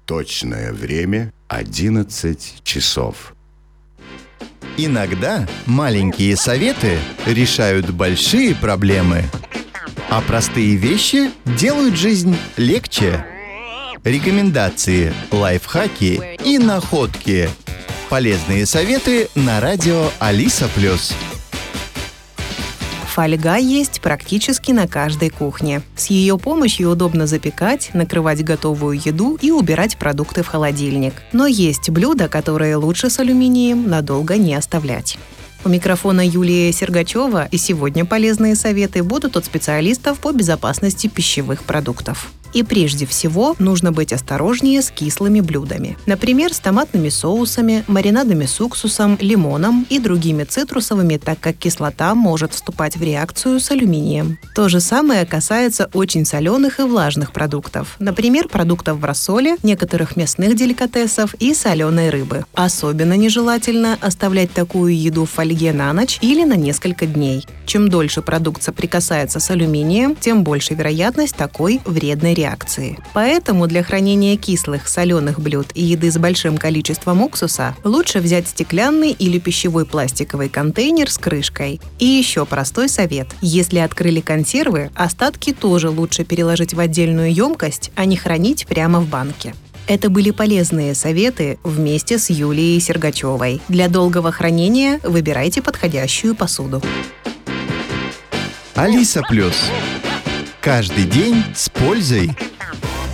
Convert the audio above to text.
Точное время 11 часов. Иногда маленькие советы решают большие проблемы, а простые вещи делают жизнь легче. Рекомендации, лайфхаки и находки. Полезные советы на радио Алиса+. Фольга есть практически на каждой кухне. С ее помощью удобно запекать, накрывать готовую еду и убирать продукты в холодильник. Но есть блюда, которые лучше с алюминием надолго не оставлять. У микрофона Юлия Сергачева, и сегодня полезные советы будут от специалистов по безопасности пищевых продуктов. И прежде всего нужно быть осторожнее с кислыми блюдами. Например, с томатными соусами, маринадами с уксусом, лимоном и другими цитрусовыми, так как кислота может вступать в реакцию с алюминием. То же самое касается очень соленых и влажных продуктов. Например, продуктов в рассоле, некоторых мясных деликатесов и соленой рыбы. Особенно нежелательно оставлять такую еду в фольге на ночь или на несколько дней. Чем дольше продукт соприкасается с алюминием, тем больше вероятность такой вредной реакции. Поэтому для хранения кислых, соленых блюд и еды с большим количеством уксуса лучше взять стеклянный или пищевой пластиковый контейнер с крышкой. И еще простой совет. Если открыли консервы, остатки тоже лучше переложить в отдельную емкость, а не хранить прямо в банке. Это были полезные советы вместе с Юлией Сергачевой. Для долгого хранения выбирайте подходящую посуду. Алиса+. Каждый день с пользой.